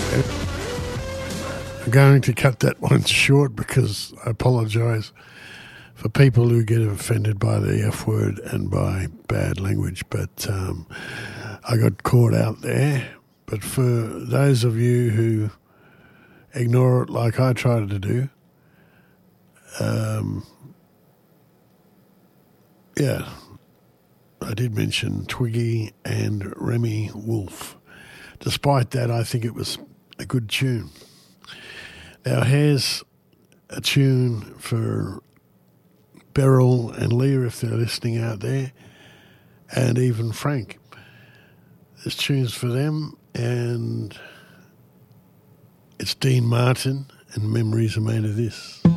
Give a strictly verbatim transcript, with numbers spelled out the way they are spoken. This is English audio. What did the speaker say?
I'm going to cut that one short because I apologise for people who get offended by the F word and by bad language, but um, I got caught out there. But for those of you who ignore it like I tried to do, um, yeah, I did mention Twiggy and Remy Wolf. Despite that, I think it was a good tune. Now, here's a tune for Beryl and Leah, if they're listening out there, and even Frank. This tune's for them, and it's Dean Martin, and Memories Are Made of This.